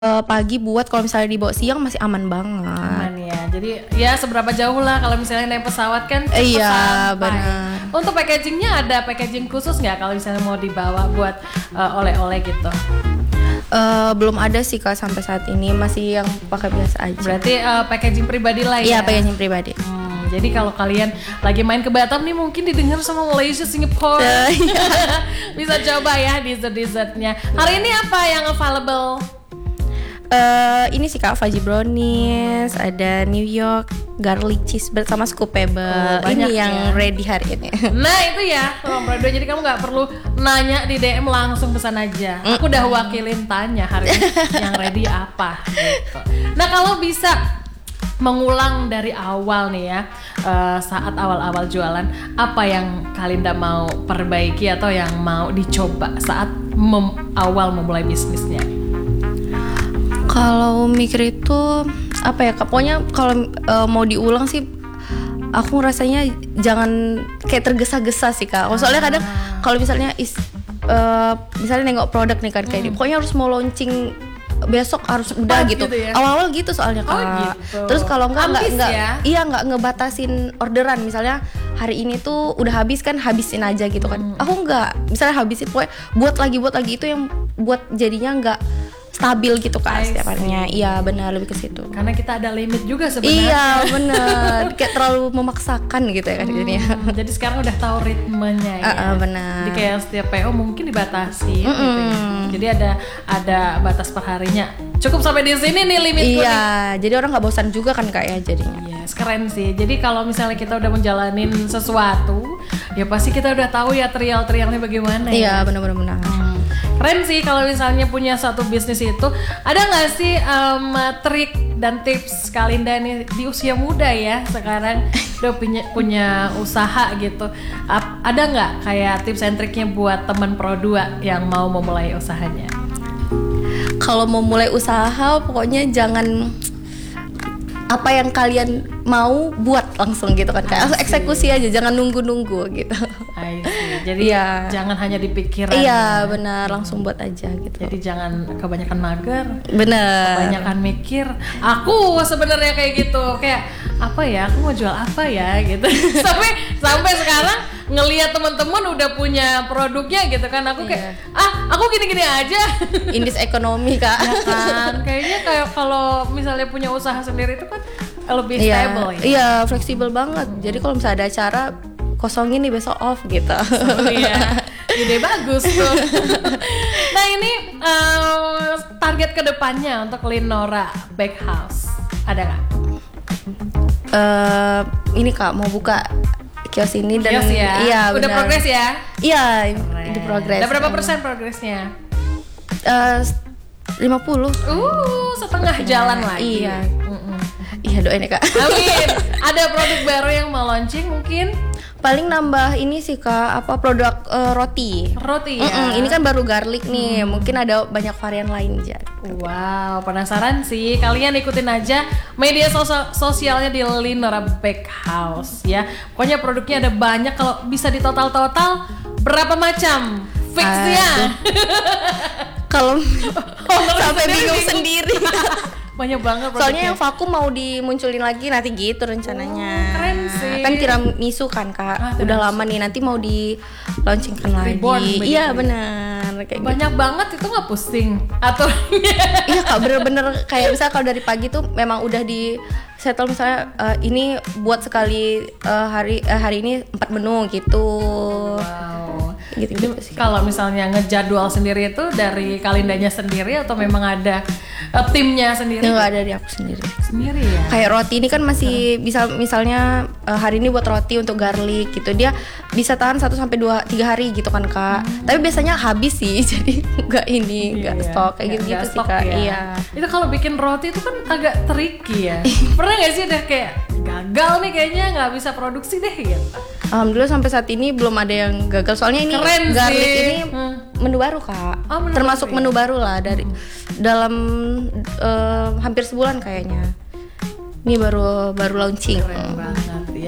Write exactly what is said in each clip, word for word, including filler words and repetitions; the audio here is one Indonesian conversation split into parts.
uh, pagi buat kalau misalnya dibawa siang masih aman banget. Aman ya. Jadi ya seberapa jauh lah kalau misalnya naik pesawat kan cepet iya, sampai. benar. Untuk packagingnya ada packaging khusus nggak kalau misalnya mau dibawa buat uh, oleh-oleh gitu? Uh, belum ada sih Kak sampai saat ini, masih yang pakai biasa aja. Berarti uh, packaging pribadi lah Iya, ya? packaging pribadi. Hmm, jadi kalau kalian lagi main ke Batam nih mungkin didengar sama Malaysia, Singapura. Bisa coba ya dessert-dessertnya. Hari ini apa yang available? Uh, ini sih Kak, fudgy brownies, ada New York garlic cheese bersama scoopable. Oh, ini yang ya. ready hari ini. Nah itu ya, Om Prodo. Jadi kamu nggak perlu nanya di D M, langsung pesan aja. Aku udah wakilin tanya hari ini yang ready apa. Gitu. Nah kalau bisa mengulang dari awal nih ya, uh, saat awal-awal jualan, apa yang Kalinda mau perbaiki atau yang mau dicoba saat mem- awal memulai bisnisnya? Kalau mikir itu apa ya Kak, pokoknya kalau uh, mau diulang sih aku rasanya jangan kayak tergesa-gesa sih Kak. Soalnya kadang kalau misalnya is, uh, misalnya nengok produk nih kan kayak hmm. di, pokoknya harus mau launching besok harus cepat udah gitu, gitu ya? Awal-awal gitu soalnya Kak. Oh, gitu. Terus kalau enggak enggak enggak ya? iya enggak ngebatasin orderan, misalnya hari ini tuh udah habis kan habisin aja gitu kan. Hmm. Aku enggak, misalnya habisin pokoknya buat lagi buat lagi itu yang buat jadinya enggak stabil gitu Kak setiap harinya. Iya benar, lebih ke situ. Karena kita ada limit juga sebenarnya. Iya benar, kayak terlalu memaksakan gitu ya kan hmm, jadinya. Jadi sekarang udah tahu ritmenya ya. Uh, uh, benar. Jadi kayak setiap P O mungkin dibatasi mm-hmm. gitu ya. Jadi ada ada batas perharinya. Cukup sampai di sini nih limitku. Iya, nih. jadi orang nggak bosan juga kan Kak ya jadinya. Iya, yes, keren sih. Jadi kalau misalnya kita udah menjalanin sesuatu, ya pasti kita udah tahu ya trial-trialnya bagaimana. Iya, ya? benar-benar benar. Hmm. Keren sih kalau misalnya punya satu bisnis itu. Ada nggak sih um, trik dan tips Kalinda nih di usia muda ya sekarang udah punya punya usaha gitu? Ap, ada nggak kayak tips and triknya buat teman Pro dua yang mau memulai usahanya? Kalau mau mulai usaha pokoknya jangan apa yang kalian mau buat langsung gitu kan, kayak langsung eksekusi aja, jangan nunggu-nunggu gitu. I see. Jadi ya, jangan hanya dipikiran. Iya benar, langsung buat aja gitu. Jadi jangan kebanyakan mager. Bener. Kebanyakan mikir. Aku sebenarnya kayak gitu, kayak apa ya? Aku mau jual apa ya gitu. sampai sampai sekarang ngelihat teman-teman udah punya produknya gitu kan, aku kayak iya. ah aku gini-gini aja. Indis ekonomi Kak. Ya kan, kayaknya kayak kalau misalnya punya usaha sendiri itu kan lebih iya, stable ya. Iya, fleksibel banget. Jadi kalau misalnya ada acara kosongin nih besok off gitu. Oh, iya. Ide bagus tuh. Nah ini um, target kedepannya untuk Linora Bakehouse ada nggak? Uh, ini Kak mau buka kios ini dan kios ya? Iya udah benar. Progres ya? Iya di progres. Udah berapa persen progresnya? Uh, lima puluh. Uh setengah, setengah jalan lagi. Iya. Mm-mm. Iya doain ya Kak. Amin. Ada produk baru yang mau launching mungkin? Paling nambah ini sih Kak, apa produk uh, roti. Roti ya. Mm-mm, ini kan baru garlic nih, hmm. mungkin ada banyak varian lain aja. Wow, penasaran sih. Kalian ikutin aja media sos- sosialnya di Linora Bakehouse ya. Pokoknya produknya ada banyak, kalau bisa ditotal-total berapa macam? Fixnya. Kalau sampai bingung sendiri. Banyak banget produknya. Soalnya yang vakum mau dimunculin lagi nanti gitu rencananya. Oh, keren sih. Kan tiramisu kan Kak, ah, udah lama nih, nanti mau di launchingkan lagi. Iya benar kayak banyak gitu. Banget itu nggak pusing atau? Iya Kak, bener-bener kayak misal kalau dari pagi tuh memang udah di settle misalnya uh, ini buat sekali uh, hari uh, hari ini empat menu gitu. Wow. Gitu-gitu sih. Kalau misalnya ngejadwal sendiri itu dari Kalindanya sendiri atau memang ada uh, timnya sendiri? Nggak ada, dari aku sendiri. Sendiri ya. Kayak roti ini kan masih hmm. bisa, misalnya uh, hari ini buat roti untuk garlic gitu, dia bisa tahan satu sampai dua tiga hari gitu kan Kak. Hmm. Tapi biasanya habis sih, jadi nggak ini nggak iya, stok kayak gitu-gitu sih Kak. Ya. Iya. Itu kalau bikin roti itu kan agak tricky ya. Pernah nggak sih udah kayak gagal nih kayaknya nggak bisa produksi deh gitu? Alhamdulillah sampai saat ini belum ada yang gagal. Soalnya ini keren garlic sih. ini hmm. menu baru Kak. Oh, menu termasuk baru, menu ya? baru lah dari hmm. dalam uh, hampir sebulan kayaknya. Ini baru baru launching. Keren banget. Ya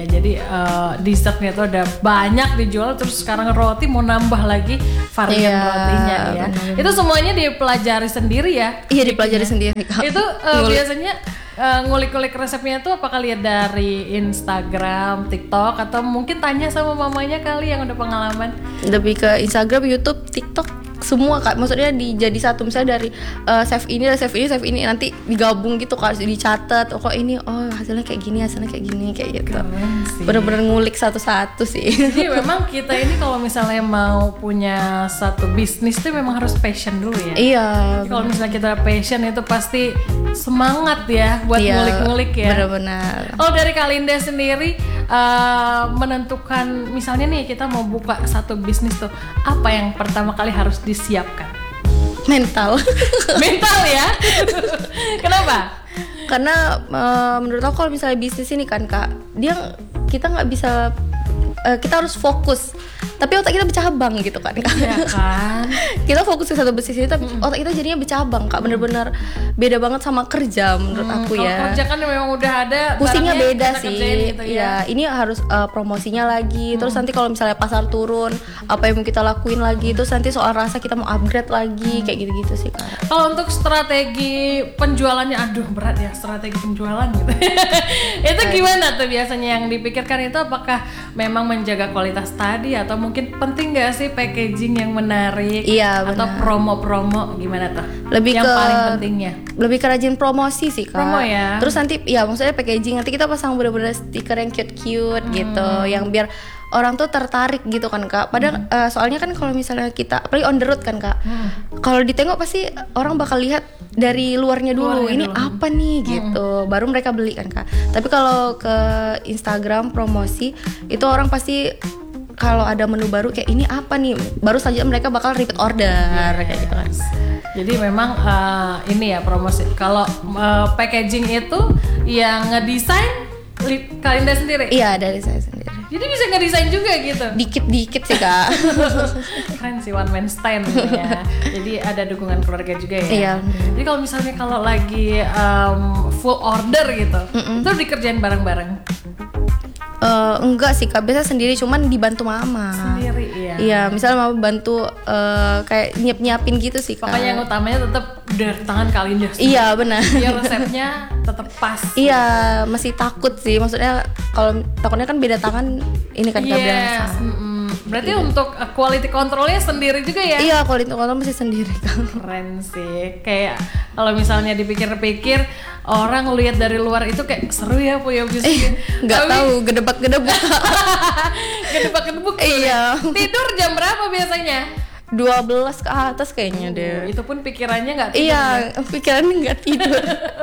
iya. Jadi uh, dessertnya tuh ada banyak dijual. Terus sekarang roti mau nambah lagi varian Iya, rotinya ya. benar-benar. Itu semuanya dipelajari sendiri ya? Iya, dipelajari sendiri Kak. Itu uh, biasanya uh, ngulik-ngulik resepnya tuh apakah lihat dari Instagram, TikTok, atau mungkin tanya sama mamanya kali yang udah pengalaman? Lebih ke Instagram, YouTube, TikTok, semua Kak. Maksudnya dijadi satu, misalnya dari uh, save ini, save ini, save ini, nanti digabung gitu Kak, dicatat. Oh kok ini, oh hasilnya kayak gini, hasilnya kayak gini, kayak gitu. Keren sih. Bener-bener ngulik satu-satu sih. Jadi memang kita ini kalau misalnya mau punya satu bisnis tuh memang harus passion dulu ya. Iya. Kalau misalnya kita passion itu pasti semangat ya buat Iya, ngulik-ngulik ya. Bener-bener. Oh, dari Kak Linda sendiri uh, menentukan misalnya nih kita mau buka satu bisnis tuh, apa yang pertama kali harus disiapkan? Mental. Mental ya. Kenapa? Karena uh, menurut aku kalau misalnya bisnis ini kan Kak, dia kita nggak bisa, uh, kita harus fokus, tapi otak kita bercabang gitu kan Kak. Iya kan. Kita fokus ke satu bisnis ini, tapi otak kita jadinya bercabang Kak. Bener-bener beda banget sama kerja menurut Hmm, aku kalau ya. kerja kan memang udah ada Pusingnya barangnya, beda kita sih. kerjain gitu ya. Iya, ini harus uh, promosinya lagi. Terus nanti kalau misalnya pasar turun, apa yang mau kita lakuin lagi. Terus nanti soal rasa kita mau upgrade lagi, kayak gitu-gitu sih Kak. Kalau untuk strategi penjualannya, aduh berat ya strategi penjualan gitu. Itu gimana tuh biasanya yang dipikirkan itu, apakah memang menjaga kualitas tadi atau mungkin penting nggak sih packaging yang menarik? Iya, atau benar. promo-promo gimana tuh? Lebih yang ke paling pentingnya. lebih ke rajin promosi sih Kak. Promo ya. Terus nanti ya maksudnya packaging, nanti kita pasang bener-bener stiker yang cute-cute gitu, yang biar orang tuh tertarik gitu kan Kak. Padahal uh, soalnya kan kalau misalnya kita apalagi on the road kan Kak, kalau ditengok pasti orang bakal lihat dari luarnya dulu, Luarnya ini dulu. apa nih gitu, baru mereka beli kan Kak. Tapi kalau ke Instagram promosi itu orang pasti kalau ada menu baru kayak ini apa nih, baru saja mereka bakal repeat order kayak gitu kan. Jadi memang uh, ini ya promosi. Kalau uh, packaging itu yang ngedesain Li- Kak Linda sendiri. Iya, dari saya sendiri. Jadi bisa ngedesain juga gitu. Dikit-dikit sih Kak. Keren sih, one man stand ya. Jadi ada dukungan keluarga juga ya. Iya. Jadi kalau misalnya kalau lagi um, full order gitu, itu dikerjain bareng-bareng. Eh, enggak sih Kak, biasa sendiri, cuman dibantu mama. Sendiri ya. Iya, misalnya mama bantu eh, kayak nyiap-nyiapin gitu sih Kak. Pokoknya yang utamanya tetap dari tangan Kak Linda. Iya benar. Biar resepnya tetap pas. Iya, masih takut sih. Maksudnya kalau takutnya kan beda tangan ini kan Kak bilang Yes. salah. mm-mm. Berarti untuk uh, quality controlnya sendiri juga ya? Iya, kalau itu kontrol masih sendiri Kak. Keren sih. Kayak kalau misalnya dipikir-pikir orang lihat dari luar itu kayak seru ya punya bisnis. Nggak tahu, gedebak-gedebak. Gedebak-gedebuk. Iya. Tidur jam berapa biasanya? dua belas ke atas kayaknya deh. Itu pun pikirannya nggak tidur. Iya, pikirannya nggak tidur.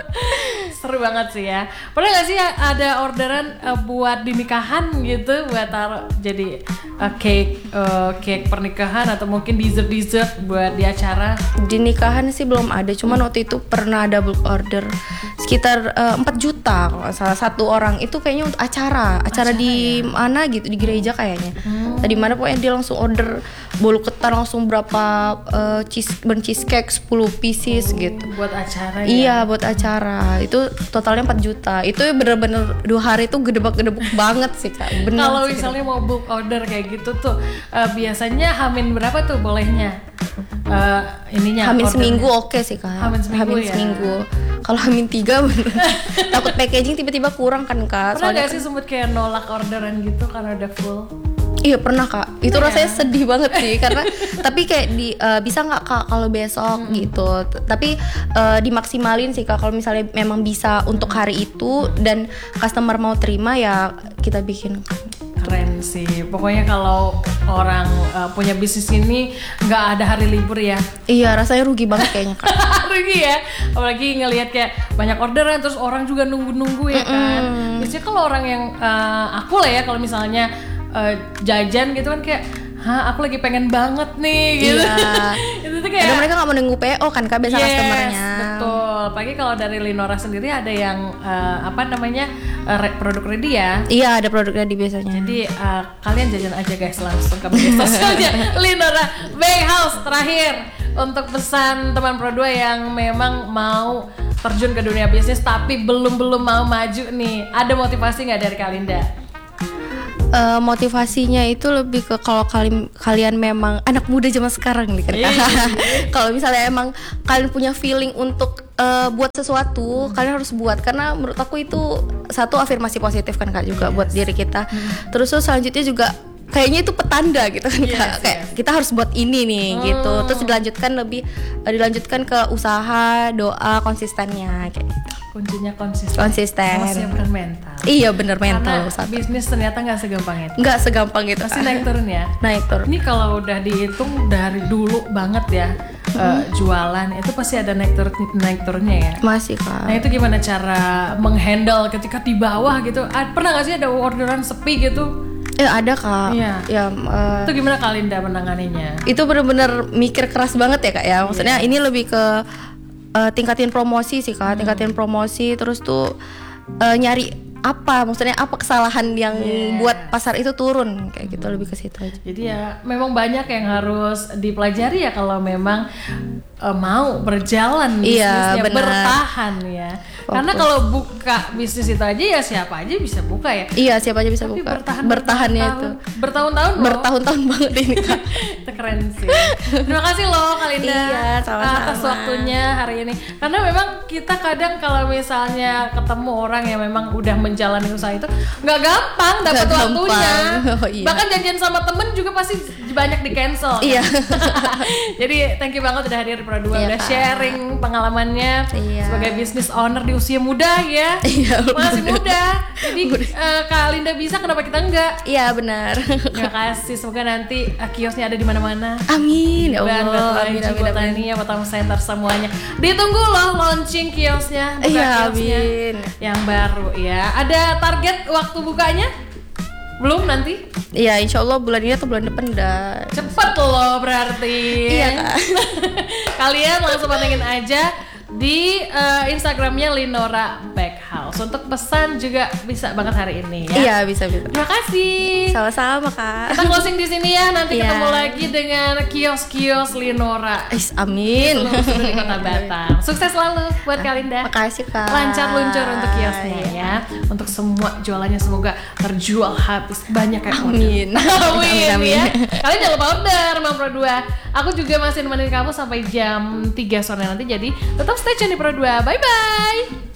Seru banget sih ya. Pernah nggak sih ada orderan uh, buat di nikahan gitu, buat taruh jadi uh, cake uh, cake pernikahan atau mungkin dessert dessert buat di acara? Di nikahan sih belum ada, cuman waktu itu pernah ada bulk order sekitar eh, empat juta kalau nggak salah satu orang, itu kayaknya untuk acara acara, di mana gitu, di gereja kayaknya. Tadi mana pokoknya dia langsung order bolu ketan langsung berapa eh, cheese burnt cheesecake sepuluh pieces gitu. Buat acara ya? Iya, buat acara. Itu totalnya empat juta. Itu bener-bener dua hari itu gedebak-gedebuk banget sih Kak. Bener Kalau sih, misalnya mau bulk order kayak gitu tuh uh, biasanya hamin berapa tuh bolehnya? Uh, ininya Hamin ordernya? seminggu oke sih Kak. Hamin seminggu ya? seminggu. Kalau hamin tiga bener. Takut packaging tiba-tiba kurang kan Kak. Pernah Soalnya gak sih sempet kayak nolak orderan gitu karena udah full? iya pernah Kak. Itu Pernah rasanya ya? sedih banget sih karena tapi kayak di eh, bisa nggak Kak kalau besok gitu. T- Tapi eh, dimaksimalin sih Kak kalau misalnya memang bisa untuk hari itu dan customer mau terima ya kita bikin. Keren sih. Pokoknya kalau orang uh, punya bisnis ini nggak ada hari libur ya. Iya, rasanya rugi banget kayaknya Kak. Rugi ya. Apalagi ngelihat kayak banyak orderan terus orang juga nunggu-nunggu ya kan. Biasanya kalau orang yang uh, aku lah ya kalau misalnya uh, jajan gitu kan kayak hah aku lagi pengen banget nih gitu. Iya. Itu tuh kayak Kadang mereka nggak mau nunggu P O kan Kak, biasa yes, customernya. betul. Pagi kalau dari Linora sendiri ada yang uh, apa namanya uh, re- produk ready ya. Iya, ada produknya di biasanya. Jadi uh, kalian jajan aja guys langsung ke media sosialnya Linora Bake House. Terakhir untuk pesan teman Pro dua yang memang mau terjun ke dunia bisnis tapi belum belum mau maju nih, ada motivasi nggak dari Kak Linda? Uh, motivasinya itu lebih ke kalau kalian kalian memang anak muda zaman sekarang nih kan. Kalau misalnya emang kalian punya feeling untuk uh, buat sesuatu, hmm. kalian harus buat, karena menurut aku itu satu afirmasi positif kan Kak juga, yes. buat diri kita. Hmm. Terus tuh selanjutnya juga kayaknya itu petanda gitu kan yes, Kak. Kayak yes. kita harus buat ini nih oh. gitu. Terus dilanjutkan lebih uh, dilanjutkan ke usaha, doa, konsistennya kayak gitu. Kuncinya konsisten. Konsisten. Siapkan mental. Iya bener, mental. Karena bisnis ternyata nggak segampang itu. Nggak segampang itu. Pasti naik turun ya. Naik turun. Ini kalau udah dihitung dari dulu banget ya hmm. uh, jualan itu pasti ada naik turun naik turunnya ya. Masih Kak. Nah itu gimana cara menghandle ketika di bawah gitu? Pernah nggak sih ada orderan sepi gitu? Eh ada Kak. Iya. Ya, uh, itu gimana Kalinda menanganinya? Itu bener-bener mikir keras banget ya Kak ya. Maksudnya yeah. ini lebih ke Uh, tingkatin promosi sih Kak, hmm. tingkatin promosi, terus tuh uh, nyari apa, maksudnya apa kesalahan yang yes. buat pasar itu turun, kayak gitu, lebih ke situ aja. Jadi ya memang banyak yang harus dipelajari ya kalau memang uh, mau berjalan bisnisnya, iya, bertahan ya. Fokus. Karena kalau buka bisnis itu aja ya siapa aja bisa buka ya. Iya, siapa aja bisa Tapi buka. Bertahan, Bertahannya bertahun, itu. Bertahun-tahun loh. Bertahun-tahun banget ini Kak. Itu keren sih. Terima kasih loh Kalinda iya, sama-sama. atas waktunya hari ini. Karena memang kita kadang kalau misalnya ketemu orang yang memang udah menjalani usaha itu nggak gampang dapat waktunya. Oh, iya. Bahkan janjian sama temen juga pasti banyak di cancel. Iya. Jadi thank you banget udah hadir di Pro dua, iya, udah Kak. Sharing pengalamannya iya. sebagai business owner di usia muda ya. Iya, masih muda. Jadi uh, Kak Linda bisa, kenapa kita enggak? Iya benar. Terima kasih. Semoga nanti uh, kiosnya ada di mana-mana. Amin. Ya Allah. Amin. Botania, Botama Center semuanya. Ditunggu loh launching kiosnya. Buka iya, kiosnya amin. Yang baru ya. Ada target waktu bukanya? Belum nanti? Iya, insya Allah bulan ini atau bulan depan udah. Cepet loh berarti. Iya Kak. Kalian langsung pantengin aja di uh, Instagramnya Linora Bakehouse. Untuk pesan juga bisa banget hari ini ya. Iya, bisa bisa. Terima kasih. Sama-sama Kak. Kita closing di sini ya. Nanti iya. ketemu lagi dengan kios-kios Linora. Is, amin. Seluruh di Kota Batam. Sukses selalu buat Kalinda. Makasih Kak. Lancar luncur untuk kiosnya iya. ya. Untuk semua jualannya semoga terjual habis banyak kayak amin. Amin, amin ya. Kalian jangan lupa order Mam Pro dua. Aku juga masih nemenin kamu sampai jam tiga sore nanti. Jadi tetap stay tune di Pro dua. Bye bye.